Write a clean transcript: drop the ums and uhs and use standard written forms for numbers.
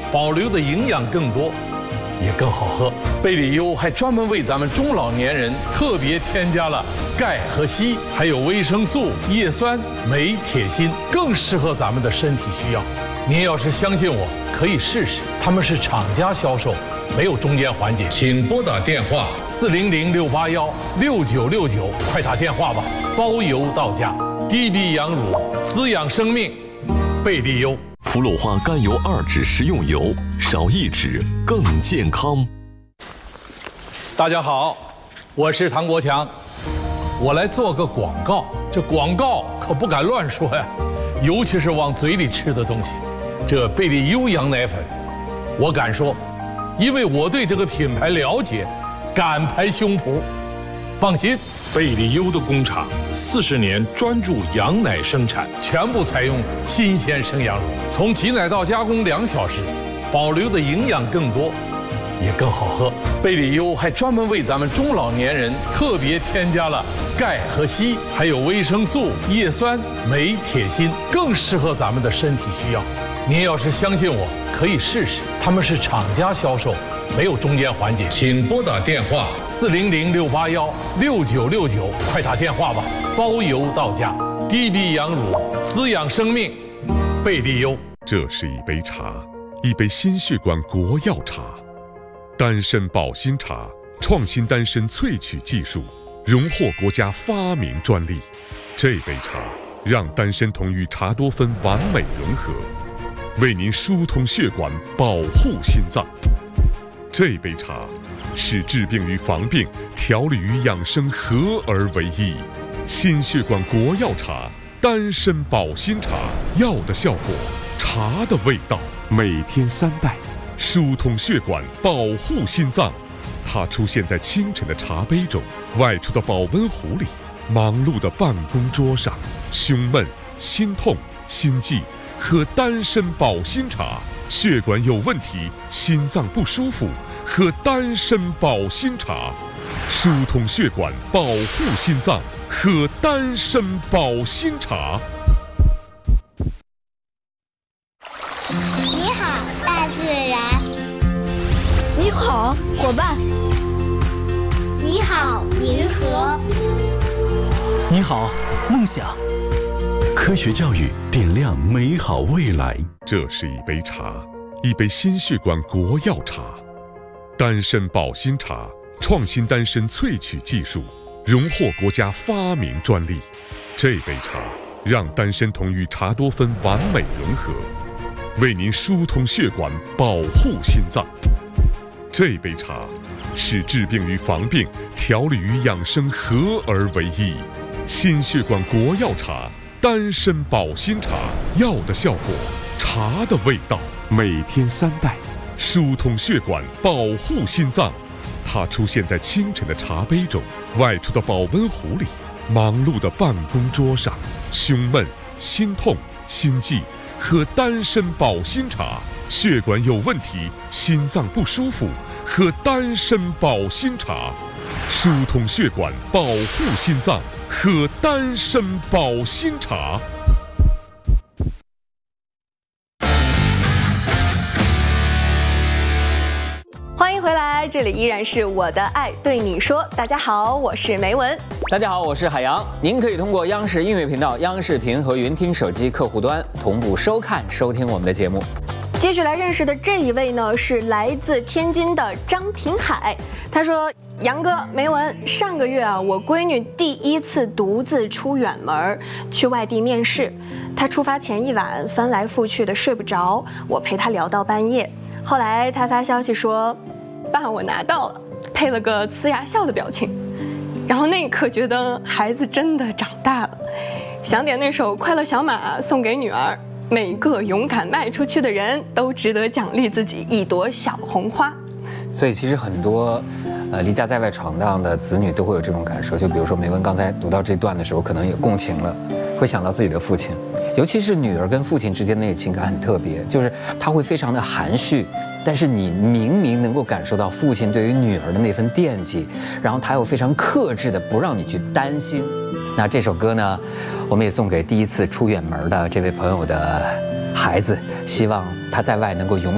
保留的营养更多，也更好喝。贝里优还专门为咱们中老年人特别添加了钙和硒，还有维生素、叶酸、镁、铁、锌，更适合咱们的身体需要。您要是相信我，可以试试。他们是厂家销售，没有中间环节。请拨打电话400-681-6969，快打电话吧，包邮到家。滴滴羊乳，滋养生命，贝利优。 氟氯化甘油2酯食用油，少1酯更健康。 大家好，我是唐国强，我来做个广告。这广告可不敢乱说呀，尤其是往嘴里吃的东西。这贝利优羊奶粉，我敢说，因为我对这个品牌了解，敢拍胸脯。放心，贝利优的工厂40年专注羊奶生产，全部采用新鲜生羊乳，从挤奶到加工2小时，保留的营养更多，也更好喝。贝利优还专门为咱们中老年人特别添加了钙和硒，还有维生素、叶酸、镁、铁、锌，更适合咱们的身体需要。您要是相信我，可以试试。他们是厂家销售，没有中间环节。请拨打电话400-681-6969，快打电话吧，包邮到家。滴滴羊乳，滋养生命，贝利优。 这是一杯茶，一杯心血管国药茶，丹参保心茶，创新丹参萃取技术，荣获国家发明专利。这杯茶让丹参酮与茶多酚完美融合，为您疏通血管，保护心脏。这杯茶是治病与防病、调理与养生合而为一。心血管国药茶，丹参保心茶，药的效果，茶的味道，每天3袋，疏通血管，保护心脏。它出现在清晨的茶杯中，外出的保温壶里，忙碌的办公桌上。胸闷、心痛、心悸，喝丹参保心茶。血管有问题，心脏不舒服，喝丹参保心茶。疏通血管，保护心脏，喝丹参保心茶。 你好，大自然。 你好，伙伴。 你好，银河。 你好，梦想。科学教育点亮美好未来。 这是一杯茶，一杯心血管国药茶，丹参保心茶，创新丹参萃取技术，荣获国家发明专利。这杯茶让丹参酮与茶多酚完美融合，为您疏通血管，保护心脏。这杯茶是治病与防病、调理与养生合而为一。心血管国药茶，丹参保心茶，药的效果，茶的味道，每天3袋，疏通血管，保护心脏。它出现在清晨的茶杯中，外出的保温壶里，忙碌的办公桌上。胸闷、心痛、心悸，喝丹参保心茶。血管有问题，心脏不舒服，喝丹参保心茶。疏通血管，保护心脏，喝丹参保心茶。 欢迎回来，这里依然是我的爱对你说。大家好，我是梅文。 大家好，我是海洋。您可以通过央视音乐频道、央视频和云听手机客户端同步收看、收听我们的节目。 继续来认识的这一位呢，是来自天津的张廷海。他说：“杨哥、梅文，上个月啊，我闺女第1次独自出远门，去外地面试。她出发前一晚翻来覆去的睡不着，我陪她聊到半夜。后来她发消息说，爸，我拿到了，配了个呲牙笑的表情。然后那一刻觉得孩子真的长大了，想点那首《快乐小马》送给女儿。”每个勇敢迈出去的人都值得奖励自己一朵小红花。 所以其实很多离家在外闯荡的子女都会有这种感受，就比如说梅文刚才读到这段的时候可能也共情了，会想到自己的父亲，尤其是女儿跟父亲之间的那个情感很特别，就是他会非常的含蓄，但是你明明能够感受到父亲对于女儿的那份惦记，然后他又非常克制的不让你去担心。那这首歌呢，我们也送给第1次出远门的这位朋友的孩子，希望他在外能够永